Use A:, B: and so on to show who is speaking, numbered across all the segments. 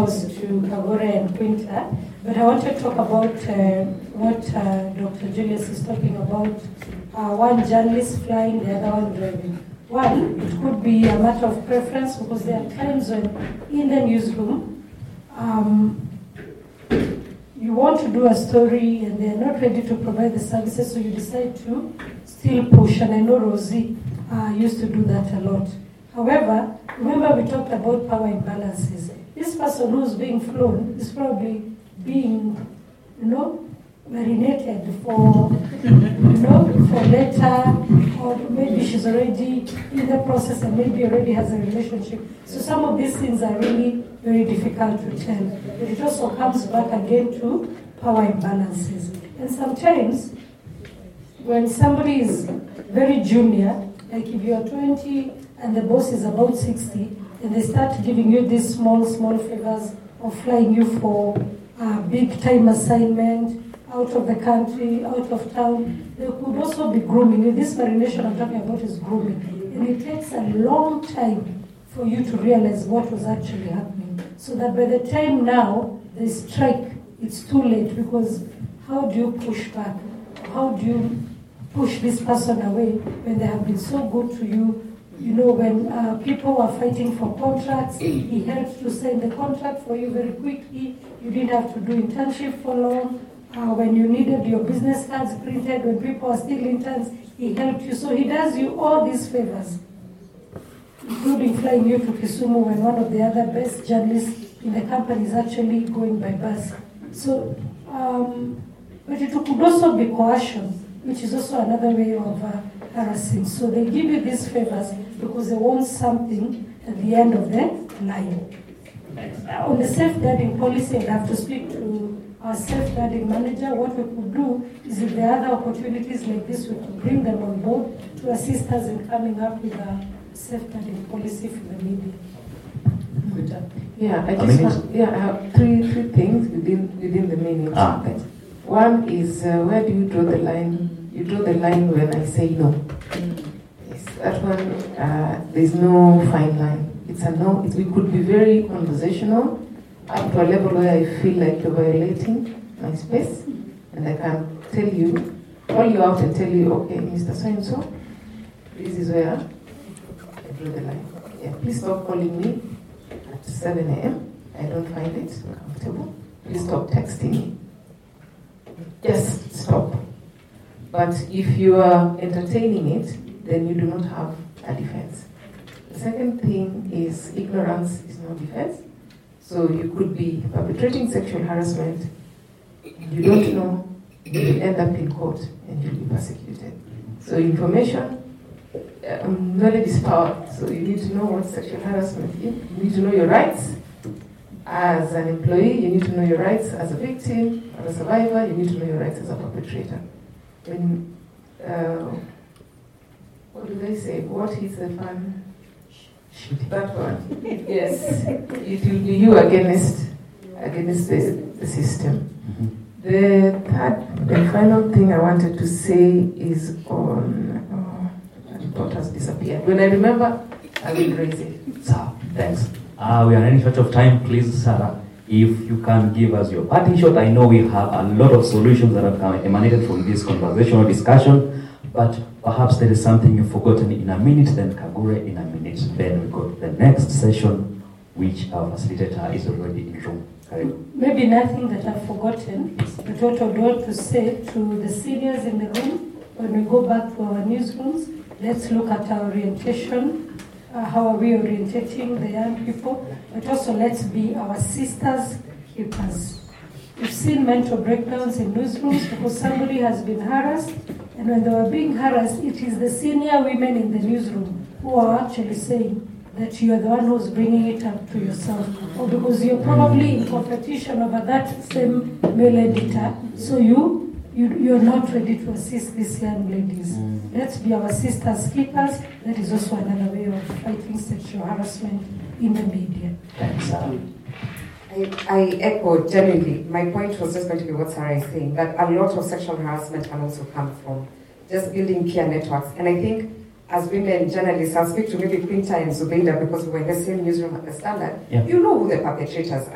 A: to Kagore and Quinta, but I want to talk about what Dr. Julius is talking about. One journalist flying, the other one driving. One, it could be a matter of preference because there are times when in the newsroom, you want to do a story and they're not ready to provide the services, so you decide to still push. And I know Rosie used to do that a lot. However, remember we talked about power imbalances. This person who's being flown is probably being, marinated for, for later, or maybe she's already in the process and maybe already has a relationship. So some of these things are really very difficult to tell. But it also comes back again to power imbalances. And sometimes, when somebody is very junior, like if you're 20 and the boss is about 60, and they start giving you these small favors of flying you for a big time assignment, out of the country, out of town. They could also be grooming. This marination I'm talking about is grooming. And it takes a long time for you to realize what was actually happening. So that by the time now they strike, it's too late, because how do you push back? How do you push this person away when they have been so good to you? When people were fighting for contracts, he helped to sign the contract for you very quickly. You didn't have to do internship for long. When you needed your business cards printed, when people are still interns, he helped you. So he does you all these favors, including flying you to Kisumu when one of the other best journalists in the company is actually going by bus. So, but it could also be coercion, which is also another way of harassing. So they give you these favors because they want something at the end of the line. On the safeguarding policy, I'd have to speak to our safeguarding manager. What we could do is, if there are other opportunities like this, we could bring them on board to assist us in coming up with a safeguarding policy for the media.
B: Yeah, I have three things within the minute. One is, where do you draw the line? You draw the line when I say no. Yes, that one, there's no fine line. It's a no. We could be very conversational up to a level where I feel like you're violating my space, and I can call you out and tell you, okay, Mr. So-and-so, this is where I draw the line. Yeah, please stop calling me at 7 a.m. I don't find it comfortable. Please stop texting me. Just stop. But if you are entertaining it, then you do not have a defense. The second thing is, ignorance is no defense. So you could be perpetrating sexual harassment, you don't know, you will end up in court and you'll be persecuted. So information, knowledge is power. So you need to know what sexual harassment is. You need to know your rights. As an employee, you need to know your rights as a victim, as a survivor, you need to know your rights as a perpetrator. When, what do they say? What is the fan? That one. Yes. It will be you against the system. The third and final thing I wanted to say is on, the thought has disappeared. When I remember, I will raise it.
C: So, thanks. We are running short of time. Please, Sarah, if you can give us your parting shot. I know we have a lot of solutions that have emanated from this conversational discussion, but perhaps there is something you've forgotten in a minute, then Kagure in a minute. Then we go to the next session, which our facilitator is already in room.
A: Maybe nothing that I've forgotten, but what I would want to say to the seniors in the room, when we go back to our newsrooms, let's look at our orientation. How are we orientating the young people? But also let's be our sisters' keepers. We've seen mental breakdowns in newsrooms because somebody has been harassed, and when they were being harassed, it is the senior women in the newsroom who are actually saying that you are the one who's bringing it up to yourself, or because you're probably in competition over that same male editor, so you're not ready to assist these young ladies. Let's be our sisters' keepers. That is also another way of fighting sexual harassment in the media.
C: Thanks, Sarah.
D: I echo genuinely. My point was just going to be what Sarah is saying, that a lot of sexual harassment can also come from just building peer networks. And I think as women journalists, I'll speak to maybe Quinta and Zubeida because we were in the same newsroom at the Standard.
C: Yeah.
D: You know who the perpetrators are.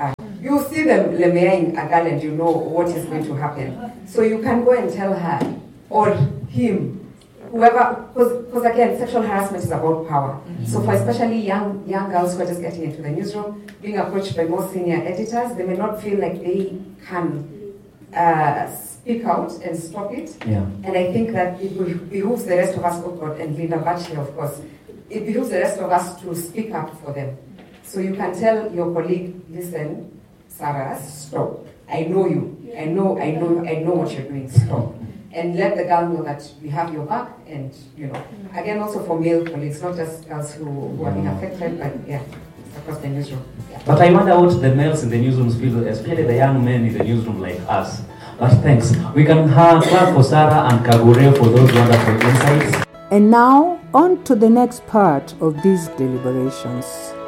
D: You see them lemeaing a girl and you know what is going to happen. So you can go and tell her or him, whoever, because again, sexual harassment is about power. So for especially young girls who are just getting into the newsroom, being approached by more senior editors, they may not feel like they can speak out and stop it.
C: Yeah.
D: And I think that it behooves the rest of us, oh God, and Linda Batchley, of course, it behooves the rest of us to speak up for them. So you can tell your colleague, listen, Sarah, stop. I know you. I know what you're doing. Stop. And let the girl know that we have your back, and again, also for male colleagues, not just girls who are being affected, but across the newsroom. Yeah.
C: But I wonder what the males in the newsrooms feel, especially the young men in the newsroom like us. But thanks. We can clap for Sarah and Kagure for those wonderful insights.
E: And now, on to the next part of these deliberations.